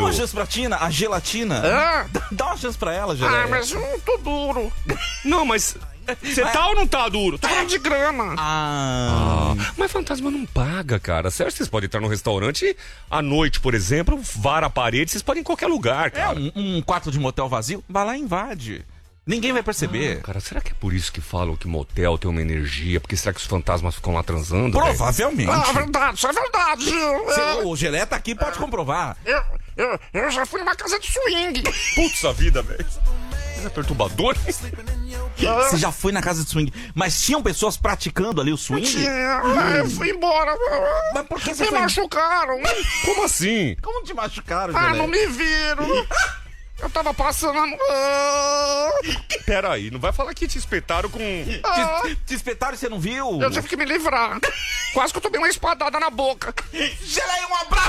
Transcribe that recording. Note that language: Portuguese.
uma chance pra Tina, a gelatina. Dá uma chance pra ela, Geleia. Mas eu não tô duro. Não, mas... Você tá ou não tá duro? Tô falando de grana. Mas fantasma não paga, cara. Certo, vocês podem entrar no restaurante à noite, por exemplo, vara a parede, vocês podem ir em qualquer lugar, cara. Um quarto de motel vazio, vai lá e invade. Ninguém vai perceber. Cara, será que é por isso que falam que motel tem uma energia? Porque será que os fantasmas ficam lá transando? Provavelmente. Verdade, isso é verdade. O Geleia tá aqui, pode comprovar. Eu já fui numa casa de swing. Putz, a vida, velho. É perturbador. Você já foi na casa de swing, mas tinham pessoas praticando ali o swing? Eu fui embora. Mas por que você Me foi? machucaram. Como assim? Como te machucaram, Geleia? Não me viram. Eu tava passando. Peraí, não vai falar que te espetaram com... Te espetaram e você não viu? Eu tive que me livrar. Quase que eu tomei uma espadada na boca. Geleia, um abraço!